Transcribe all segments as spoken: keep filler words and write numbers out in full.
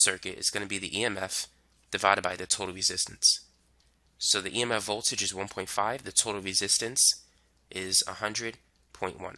circuit is going to be the E M F divided by the total resistance. So the E M F voltage is one point five, the total resistance is one hundred point one.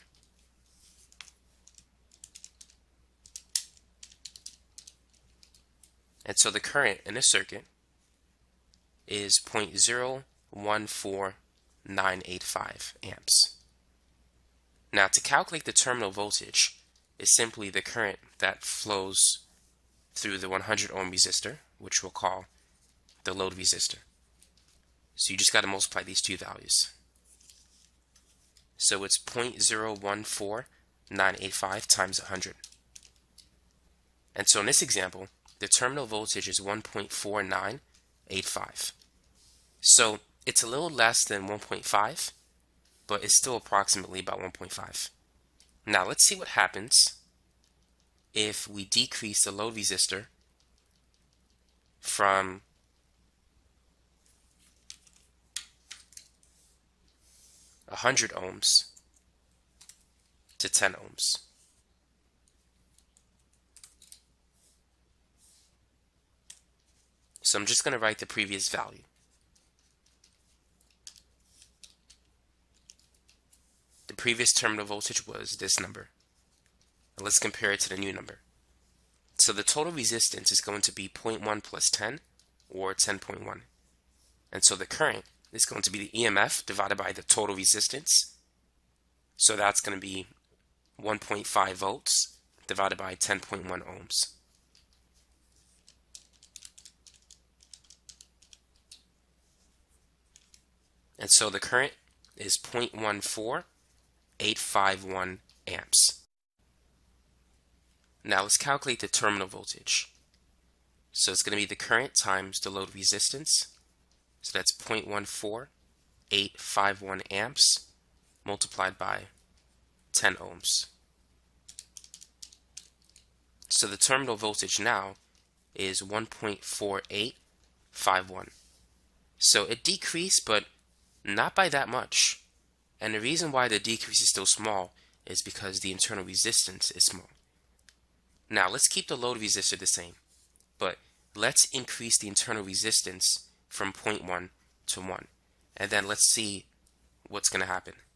And so the current in this circuit is zero point zero one four nine eight five amps. Now, to calculate the terminal voltage is simply the current that flows through the one hundred ohm resistor, which we'll call the load resistor. So you just got to multiply these two values. So it's zero point zero one four nine eight five times one hundred. And so in this example, the terminal voltage is one point four nine eight five. So it's a little less than one point five, but it's still approximately about one point five. Now let's see what happens if we decrease the load resistor from one hundred ohms to ten ohms. So I'm just going to write the previous value. The previous terminal voltage was this number. Now let's compare it to the new number. So the total resistance is going to be zero point one plus ten, or ten point one. And so the current is going to be the E M F divided by the total resistance. So that's going to be one point five volts divided by ten point one ohms. And so the current is zero point one four eight five one amps. Now let's calculate the terminal voltage. So it's going to be the current times the load resistance. So that's zero point one four eight five one amps multiplied by ten ohms. So the terminal voltage now is one point four eight five one. So it decreased, but not by that much. And the reason why the decrease is still small is because the internal resistance is small. Now let's keep the load resistor the same, but let's increase the internal resistance from zero point one to one. And then let's see what's going to happen.